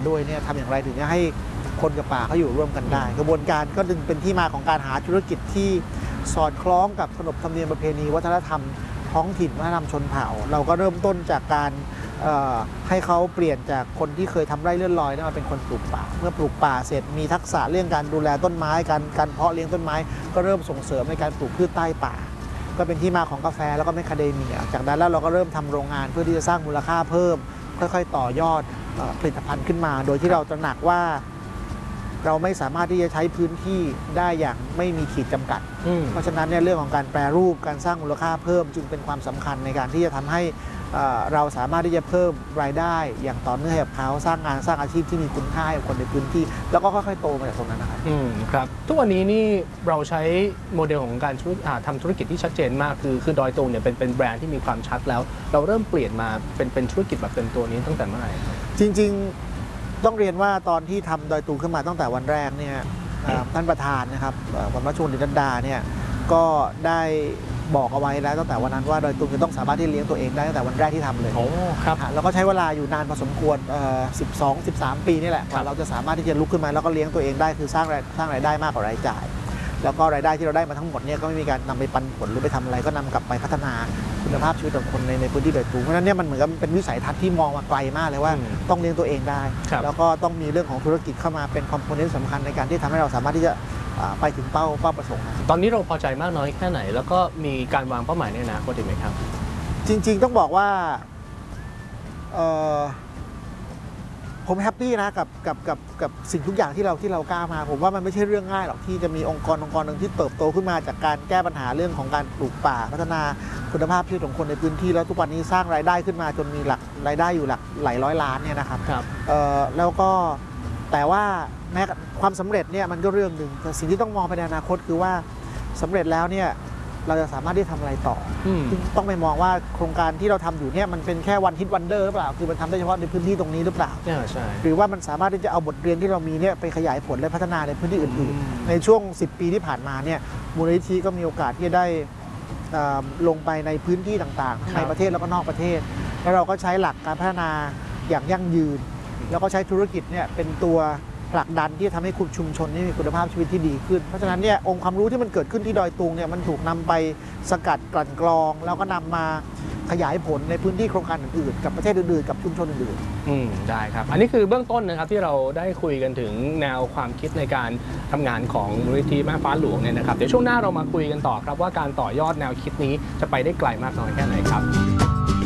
ด้วยเนี่ยทำอย่างไรถึงจะให้คนกับป่าเขาอยู่ร่วมกันได้กระบวนการก็จึงเป็นที่มาของการหาธุรกิจที่สอดคล้องกับขนบธรรมเนียมประเพณีวัฒนธรรมท้องถิ่นวัฒนธรรมชนเผ่าเราก็เริ่มต้นจากการให้เขาเปลี่ยนจากคนที่เคยทำไร่เลื่อนลอยมาเป็นคนปลูกป่าเมื่อปลูกป่าเสร็จมีทักษะเรื่องการดูแลต้นไม้การเพาะเลี้ยงต้นไม้ก็เริ่มส่งเสริมในการปลูกพืชใต้ป่าก็เป็นที่มาของกาแฟแล้วก็แมคคาเดเมียจากนั้นแล้วเราก็เริ่มทำโรงงานเพื่อที่จะสร้างมูลค่าเพิ่มค่อยๆต่อยอดผลิตภัณฑ์ขึ้นมาโดยที่เราตระหนักว่าเราไม่สามารถที่จะใช้พื้นที่ได้อย่างไม่มีขีดจำกัดเพราะฉะนั้นเนี่ยเรื่องของการแปรรูปการสร้างมูลค่าเพิ่มจึงเป็นความสำคัญในการที่จะทำให้เราสามารถที่จะเพิ่มรายได้อย่างต่อเนื่องให้กับเขาสร้างงานสร้างอาชีพที่มีคุณค่าให้กับคนในพื้นที่แล้วก็ค่อยๆโตมาจากตรงนั้นนะครับครับทุกวันนี้นี่เราใช้โมเดลของการทำธุรกิจที่ชัดเจนมากคือดอยตุงเนี่ยเป็นแบรนด์ที่มีความชัดแล้วเราเริ่มเปลี่ยนมาเป็นธุรกิจแบบเต็มตัวนี้ตั้งแต่เมื่อไหร่จริงๆต้องเรียนว่าตอนที่ทำดอยตุงขึ้นมาตั้งแต่วันแรกเนี่ยท่านประธานนะครับวันวัชรดินดาเนี่ยก็ได้บอกเอาไว้แล้วตั้งแต่วันนั้นว่าดอยตุงจะต้องสามารถที่เลี้ยงตัวเองได้ตั้งแต่วันแรกที่ทำเลยครับแล้วก็ใช้เวลาอยู่นานพอสมควร12-13 ปีนี่แหละกว่าเราจะสามารถที่จะลุกขึ้นมาแล้วก็เลี้ยงตัวเองได้คือสร้างรายได้มากกว่ารายจ่ายแล้วก็รายได้ที่เราได้มาทั้งหมดเนี่ยก็ไม่มีการนำไปปันผลหรือไปทำอะไรก็นำกลับไปพัฒนาคุณภาพชีวิตของคนในพื้นที่ดอยตุงเพราะฉะนั้นเนี่ยมันเหมือนกับเป็นวิสัยทัศน์ที่มองมาไกลมากเลยว่าต้องเลี้ยงตัวเองได้แล้วก็ต้องมีเรื่องของธุรกิจเข้ามาเป็นคอมโพเนนต์สำคัญในการที่ทำให้เราสามารถที่จะไปถึงเป้าประสงค์ตอนนี้เราพอใจมากน้อยแค่ไหนแล้วก็มีการวางเป้าหมายในอนาคตไหมครับจริงๆต้องบอกว่าผมแฮปปี้นะกับสิ่งทุกอย่างที่เรากล้ามาผมว่ามันไม่ใช่เรื่องง่ายหรอกที่จะมีองค์กรหนึ่งที่เติบโตขึ้นมาจากการแก้ปัญหาเรื่องของการปลูกป่าพัฒนาคุณภาพชีวิตของคนในพื้นที่แล้วทุกวันนี้สร้างรายได้ขึ้นมาจนมีหลักรายได้อยู่หลักหลายร้อยล้านเนี่ยนะครับแล้วก็แต่ว่าแม้ความสำเร็จเนี่ยมันก็เรื่องหนึ่งแต่สิ่งที่ต้องมองไปในอนาคตคือว่าสำเร็จแล้วเนี่ยเราจะสามารถที่ทำอะไรต่อต้องไปมองว่าโครงการที่เราทำอยู่เนี่ยมันเป็นแค่วันฮิตวันเดอร์หรือเปล่าคือมันทำได้เฉพาะในพื้นที่ตรงนี้หรือเปล่าใช่หรือว่ามันสามารถที่จะเอาบทเรียนที่เรามีเนี่ยไปขยายผลและพัฒนาในพื้นที่อื่นๆในช่วง10 ปีที่ผ่านมาเนี่ยมูลนิธิก็มีโอกาสที่จะได้ลงไปในพื้นที่ต่างๆในประเทศแล้วก็นอกประเทศแล้วเราก็ใช้หลักการพัฒนาอย่างยั่งยืนแล้วก็ใช้ธุรกิจเนี่ยเป็นตัวผลักดันที่ทำให้คุณชุมชนมีคุณภาพชีวิตที่ดีขึ้นเพราะฉะนั้นเนี่ยองค์ความรู้ที่มันเกิดขึ้นที่ดอยตุงเนี่ยมันถูกนำไปสกัดกลั่นกรองแล้วก็นำมาขยายผลในพื้นที่โครงการอื่นๆกับประเทศอื่นๆกับชุมชนอื่นๆได้ครับอันนี้คือเบื้องต้นนะครับที่เราได้คุยกันถึงแนวความคิดในการทำงานของมูลนิธิแม่ฟ้าหลวงเนี่ยนะครับเดี๋ยวช่วงหน้าเรามาคุยกันต่อครับว่าการต่อยอดแนวคิดนี้จะไปได้ไกลมากน้อยแค่ไหนครับ